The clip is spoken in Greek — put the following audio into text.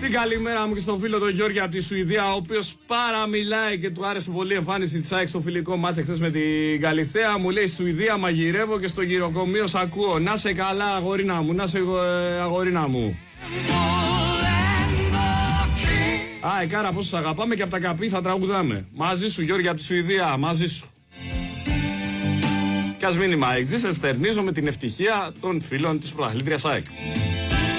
Την καλημέρα μου και στον φίλο τον Γιώργη από τη Σουηδία, ο οποίος παραμιλάει και του άρεσε πολύ η εμφάνιση της ΑΕΚ στο φιλικό μάτς χθες με την Καλιθέα. Μου λέει Σουηδία μαγειρεύω και στο γυροκομείο σ' ακούω. Να σε καλά αγορίνα μου, να σε αγορίνα μου. Η Κάρα πόσο σ' αγαπάμε και από τα καπί θα τραγουδάμε. Μαζί σου Γιώργη από τη Σουηδία, μαζί σου. Κι ας μήνυμα εξής, εστερνίζω με την ευτυχία των φίλων της πρωταθλήτριας ΑΕΚ.